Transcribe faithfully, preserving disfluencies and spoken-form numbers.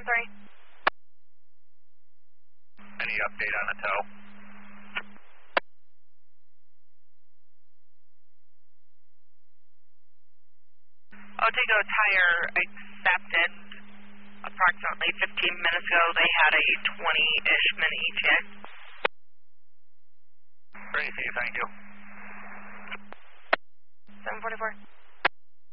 three. Any update on the tow? Otego Tire accepted approximately fifteen minutes ago. They had a twenty-ish minute E T A. Crazy, thank you. seven forty-four.